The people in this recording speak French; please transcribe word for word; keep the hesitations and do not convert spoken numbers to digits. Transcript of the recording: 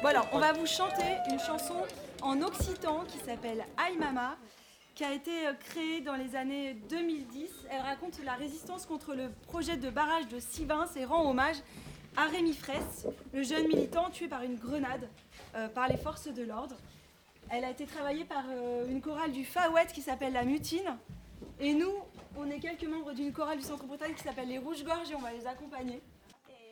Bon alors, on va vous chanter une chanson en occitan qui s'appelle Aïe Mama, qui a été créée dans les années deux mille dix. Elle raconte la résistance contre le projet de barrage de Sivins et rend hommage à Rémi Fraisse, le jeune militant tué par une grenade euh, par les forces de l'ordre. Elle a été travaillée par euh, une chorale du Far West qui s'appelle La Mutine. Et nous, on est quelques membres d'une chorale du Centre-Bretagne qui s'appelle les Rouges-Gorges et on va les accompagner.